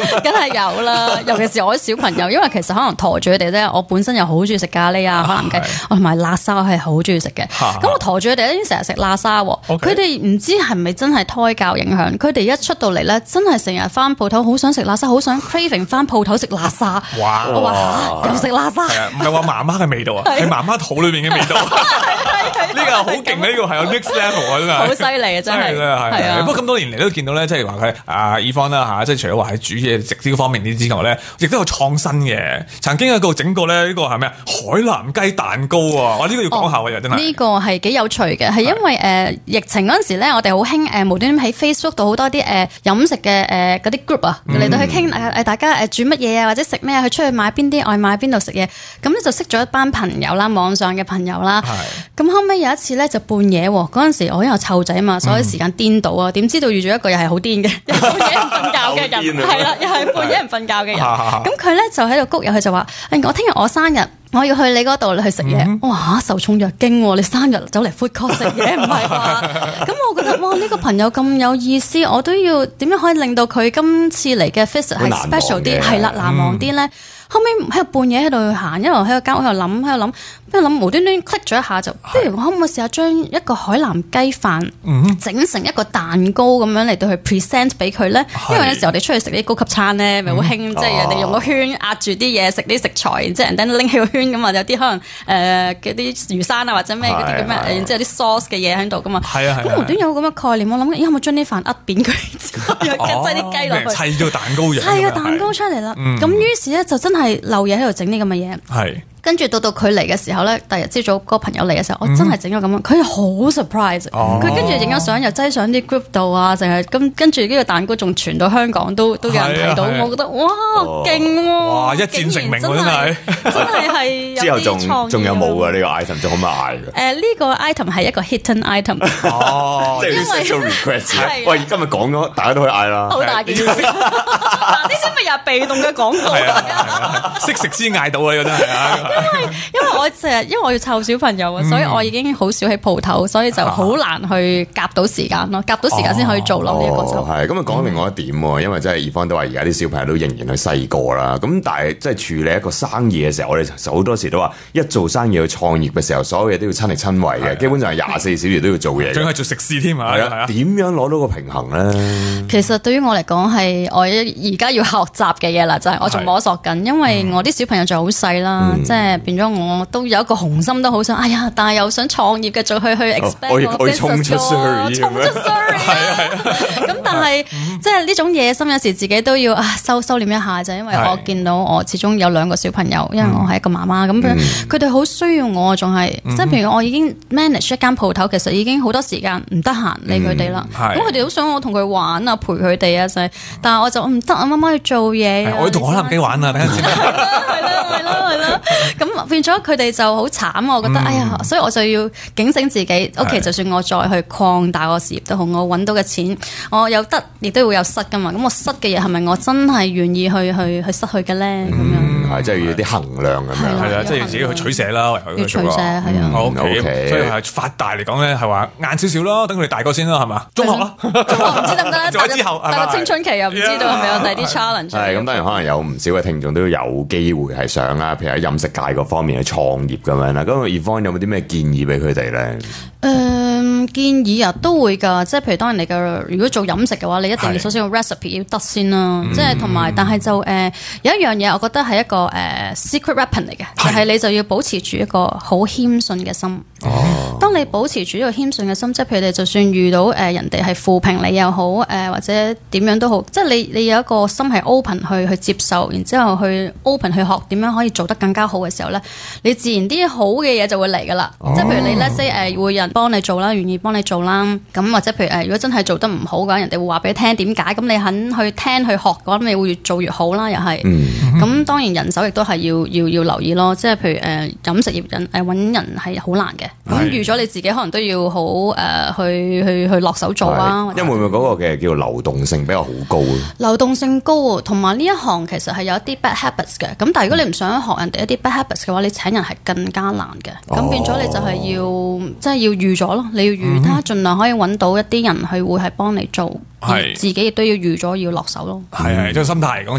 梗係有啦，尤其是我啲小朋友，因為其實可能陀住佢哋咧，我本身又好中意食咖喱啊、海南雞，我同埋辣沙我係好中意食嘅。咁我陀住佢哋咧，已經成日食辣沙喎。佢哋唔知係咪真係胎教影響，佢哋一出到嚟咧，真係成日翻鋪頭，好想食辣沙，好想 craving 翻鋪頭食辣沙。 哇！ 我話又食辣沙， 唔係話媽媽嘅味道啊，係媽媽肚裏邊嘅味道。呢個好勁啊！呢個係有 next level 啊，真係好犀利啊！真係係啊！ 不過咁多年嚟都見到咧，即係話佢Yvonne啦嚇，即係除咗話喺煮嘢食呢方面之外咧，亦都有創新嘅。曾經有個整過咧，呢個係咩啊？海南雞蛋糕啊！我呢個要講下喎，真係呢個係幾有趣嘅，係因為疫情嗰陣時咧，我哋好興無端端喺 Facebook 度好多啲飲食嘅嗰啲 group 啊嚟到去傾大家煮乜嘢啊，或者食咩啊，去出去買邊啲外賣邊度食嘢，咁咧就識咗一班朋友啦，網上嘅朋友啦。咁後尾有一次咧就半夜嗰陣時，我因為湊仔啊嘛，所以時間顛倒啊，點知道遇咗一個又係好癲嘅，又半夜唔瞓覺嘅人，係啦，又係半夜唔瞓覺嘅人。咁佢咧就喺度谷入去就話：我聽日我生日，我要去你嗰度去食嘢。哇！受寵若驚喎，你生日走嚟 food court 食嘢唔係啩？咁我覺得哇，呢個朋友咁有意思，我都要點樣可以令到佢今次嚟嘅 visit 係 special 啲，係啦，難忘啲咧。後尾喺度半夜喺度行，一路喺個間屋喺度諗，無端端 click 咗一下就，不如我可唔可以試下將一個海南雞飯整成一個蛋糕咁樣嚟到去 present 俾佢咧？因為有時候我哋出去食啲高級餐咧，咪好興，即係人哋用個圈壓住啲嘢食啲食材，然之後人哋拎起個圈咁啊，有啲可能嗰啲魚生啊或者咩嗰啲咁嘅，然之後有啲 sauce 嘅嘢喺度噶嘛。咁無端有咁嘅概念，我諗有冇將呢飯壓扁佢，又擠啲雞落去， 砌咗蛋糕樣， 係個蛋糕出嚟啦。咁於是咧就真係漏嘢喺度整啲咁嘅嘢。係。跟住到佢嚟嘅時候咧，第日朝早嗰個朋友嚟嘅時候，我真係整咗咁樣，佢好 surprise。佢跟住影咗相，又擠上啲 group 度啊，淨係咁跟住呢個蛋糕仲傳到香港，都有人睇到，我覺得哇勁喎！ 哇，一戰成名喎，真係之後仲有冇啊？呢個 item 仲可唔可以嗌嘅？ 呢個 item 係一個 hidden item。 即係 special request。喂，今日講咗，大家都可以嗌啦。 好大件事，呢啲咪又係被動嘅廣告啊！ 識食先嗌到啊！呢個真係啊！ 因為我要湊小朋友啊，所以我已經好少喺鋪頭，所以就好難去夾到時間咯，夾到時間先可以做咯呢一個就係咁啊。講另外一點喎，因為真係Yvonne都話而家啲小朋友都仍然係細個啦，咁但係即係處理一個生意嘅時候，我哋好多時都話一做生意去創業嘅時候，所有嘢都要親力親為嘅，基本上係24小時都要做嘢， 仲係做食肆添啊！係啊， 點樣攞到個平衡咧？ 其實對於我嚟講係我而家要學習嘅嘢啦，就係我仲摸索緊，因為我啲小朋友仲好細啦，即係變咗我都有一個雄心，都好想，哎呀，但係又想創業嘅，再去 expand 我衝出 Surrey 咁但係即係呢種野心，有時自己都要收斂一下啫，因為我見到我始終有2個小朋友，因為我係一個媽媽，咁佢哋好需要我，仲係即係譬如我已經 manage 一間鋪頭，其實已經好多時間唔得閒理佢哋啦。咁佢哋好想我同佢玩啊，陪佢哋啊，但係我就唔得啊，媽媽要做嘢。 我要同海南雞玩啊，等陣先。 係啦，咁變咗佢哋就好慘，我覺得哎呀，所以我就要警醒自己。OK， 就算我再去擴大我事業都好，我揾到嘅錢，我有得亦都會有失噶嘛。咁我失嘅嘢係咪我真係願意去失去嘅咧？咁樣係即係要啲衡量咁樣， 係啦，即係自己去取捨啦， 要取捨係啊。 OK，所以係發大嚟講咧，係話晏少少咯，等佢哋大個先啦，係嘛？中學咯， 唔知得唔得？ 做咗之後， 但係青春期又唔知道係咪有第啲 challenge。 係咁，當然可能有唔少嘅聽眾都有機會係想啦，譬如喺飲食界嗰方面去創業咁樣啦。咁Yvonne有冇啲咩建議俾佢哋咧？ 建議啊都會㗎，即係譬如當然你嘅如果做飲食嘅話，你一定要首先個 recipe 要得先啦。即係同埋，但係就有一樣嘢，我覺得係一個secret weapon 嚟嘅，就係你就要保持住一個好謙遜嘅心。當你保持住一個謙遜嘅心，即係譬如你就算遇到人哋係負評你又好，或者點樣都好，即係你有一個心係 open 去接受，然之後去 open 去學點樣可以做得更加好嘅時候咧，你自然啲好嘅嘢就會嚟㗎啦。即係譬如你 let's say 會有人幫你做啦，願意幫你做啦，咁或者譬如如果真係做得唔好嘅話，人哋會話俾你聽點解，咁你肯去聽去學嘅話，咁你會越做越好啦，又係。咁當然人手亦都係要留意咯，即係譬如飲食業揾人係好難嘅，咁預咗你自己可能都要好去落手做啦。 因為會唔會嗰個嘅叫流動性比較好高咧？ 流動性高，同埋呢一行其實係有一啲 bad habits 嘅。咁但係如果你唔想學人哋一啲 bad habits 嘅話，你請人係更加難嘅。咁變咗你就係要即係要預咗咯，你要預他盡量可以揾到一啲人去會係幫你做，自己亦都要預咗要落手咯。 係，即係心態嚟講。